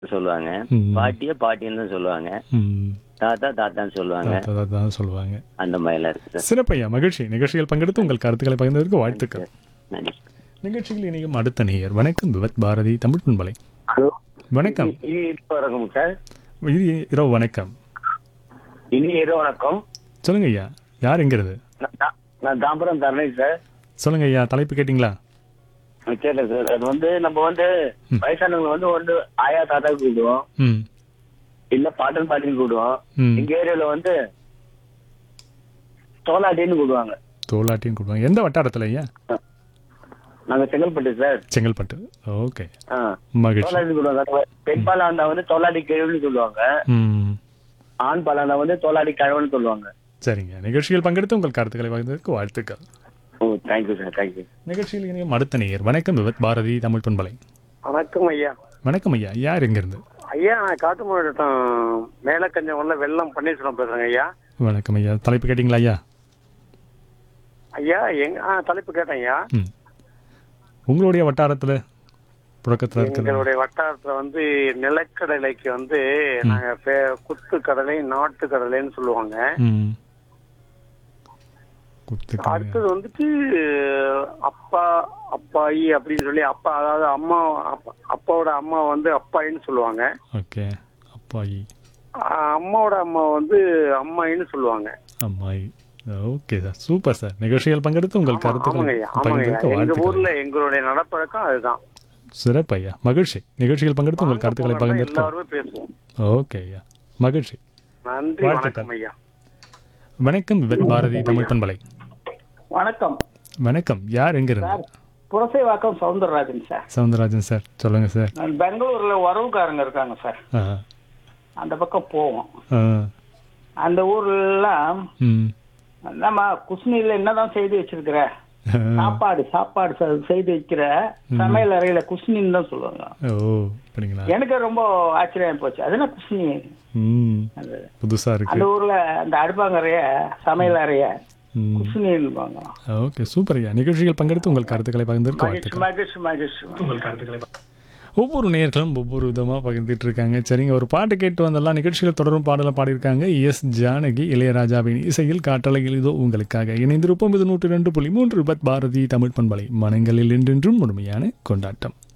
சொல்லுவாங்க. ம். பாட்டிய பாட்டின்னு தான் சொல்லுவாங்க. ம். தாத்தா தாத்தான்னு சொல்லுவாங்க. தாத்தா தான் சொல்லுவாங்க. அந்த மாதிரிலாம் இருக்கு சார். சிறப்பையா, மகிழ்ச்சி. நிகழ்ச்சியில் பங்கெடுத்து உங்கள் கருத்துக்களை பகிர்ந்ததற்கு நன்றி வாழ்த்துக்கள். சார். நன்றி. நிகழ்ச்சியில் இணையும் அடுத்த நேயர். வணக்கம் விவத் பாரதி தமிழ் பண்பலை. ஹலோ. வணக்கம். இனி வணக்கம் சார். இது இரவு வணக்கம். இனி இரவு வணக்கம். சொல்லுங்க ஐயா, யார் எங்கிறது? நான் தாம்பரம் தரணி சார். சொல்லுங்க ஐயா, தலைப்பு கேட்டிங்களா? கேட்டேன் சார். அது வந்து நம்ம வந்து வயசானவங்க வந்து ஒன்று ஆயா தாத்தா கூப்பிடுவோம், ம். இல்ல பாட்டன் பாட்டின்னு கூப்பிடுவோம். ம். எங்க ஏரியால வந்து தோலாட்டின்னு கூப்பிடுவாங்க. தோலாட்டின்னு கூப்பிடுவாங்க. எந்த வட்டாரத்தில் ஐயா? நாங்க செங்கல்பட்டு சார். செங்கல்பட்டு. ஓகே, ஆ. மகிழ்ச்சி. தோலாட்டின்னு கூப்பிடுவாங்க. பெண் பாலா இருந்தா வந்து தோலாட்டி கிழவுன்னு சொல்லுவாங்க. ம். ஆண் பாலா இருந்தா வந்து தோலாட்டி கிழவன்னு சொல்லுவாங்க. சரிங்க. நிகழ்ச்சியில் பங்கெடுத்து உங்கள் கருத்துக்களை பகிர்ந்ததற்கு வாழ்த்துக்கள். ஓ, தேங்க்யூ சார், தேங்க்யூ. நிகழ்ச்சியில் இணையும் அடுத்த நேயர். வணக்கம் விவத் பாரதி தமிழ் பண்பலை. வணக்கம் ஐயா. வணக்கம் ஐயா, யார் எங்கிருந்து? ஐயா, நான் காட்டுமலை மேலக்கஞ்சம் உள்ள வெள்ளம் பன்னீர்செல்வம் பேசுறேங்க ஐயா. வணக்கம் ஐயா, தலைப்பு கேட்டிங்களா ஐயா? ஐயா தலைப்பு கேட்டேன் ஐயா. ம். உங்களுடைய வட்டாரத்தில் புழக்கத்தில் இருக்கிற எங்களுடைய வட்டாரத்துல வந்து நிலக்கடலைக்கு வந்து நாங்க குத்து கடலை நாட்டு கடலைன்னு சொல்லுவாங்க. ம். குத்துக்கடலை. அடுத்தது வந்துட்டு அப்பா அப்பாயி அப்படின்னு சொல்லி அப்பா, அதாவது அம்மா அப்பாவோட அம்மா வந்து அப்பாயின்னு சொல்லுவாங்க. ஓகே, அப்பாயி. அம்மாவோட அம்மா வந்து அம்மாயின்னு சொல்லுவாங்க. அம்மாயி. Okay sir, super sir. நிகழ்ச்சியில் பங்கெடுத்து உங்கள் ஆமாங்க கருத்துக்களை ஐயா, ஆமாங்க ஐயா. பகிர்ந்ததற்கு எங்க வாழ்த்துக்கள். ஊர்ல எங்களுடைய நடப்பழக்கம் அதுதான். சிறப்பு ஐயா, மகிழ்ச்சி. நிகழ்ச்சியில் பங்கெடுத்து உங்கள் கருத்துக்களை பகிர்ந்ததற்கு. எல்லாருமே பேசுவோம். ஓகே ஐயா, மகிழ்ச்சி. நன்றி, வாழ்த்துக்கள். வணக்கம் ஐயா. வணக்கம் விவத் பாரதி தமிழ் பண்பலை. வணக்கம் வணக்கம், யார் எங்கிருந்து? Sir. Purasawalkam Soundararajan sir. Soundararajan sir, சொல்லுங்க சார். நான் பெங்களூர்ல உறவுக்காரங்க இருக்காங்க சார். ஆ. அந்த பக்கம் போவோம். ஆ. அந்த ஊர்லாம் ம். நம்ம குஸ்னில என்னதான் செய்து வச்சிருக்கிற சாப்பாடு செய்து வைக்கிற சமையல் அறையில குஸ்னின்னு தான் சொல்லுவாங்க. ஓ, அப்படிங்களா? எனக்கு ரொம்ப ஆச்சரியம் போச்சு. அது என்ன குஸ்னி? ம். அது புதுசா அந்த இருக்கு. ஊர்ல அந்த அடுப்பாங்கறைய சமையல் அறைய ம். குஸ்னின்பாங்க. ஓகே, சூப்பர் ஐயா. நிகழ்ச்சியில் பங்கெடுத்து உங்கள் கருத்துக்களை பகிர்ந்ததற்கு மகிழ்ச்சி வாழ்த்துக்கள். மகிழ்ச்சி மகிழ்ச்சி. ஒவ்வொரு நேயர்களும் ஒவ்வொரு விதமாக பகிர்ந்துட்டு இருக்காங்க. சரிங்க, ஒரு பாட்டு கேட்டு வந்தெல்லாம். நிகழ்ச்சியில் தொடரும் பாடலை பாடியிருக்காங்க எஸ் ஜானகி. இளையராஜாவின் இசையில் காட்டலையில் இதோ உங்களுக்காக இணைந்திருப்போம். இது 102.3 விபத் பாரதி தமிழ் பண்பலை. மனங்களில் என்றென்றும் முழுமையான கொண்டாட்டம்.